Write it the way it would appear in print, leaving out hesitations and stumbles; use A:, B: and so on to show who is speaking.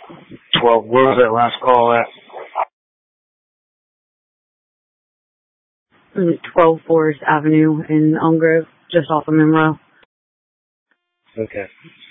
A: Where was that last call at?
B: 12 Forest Avenue in Elm Grove, just off of Monroe.
A: Okay.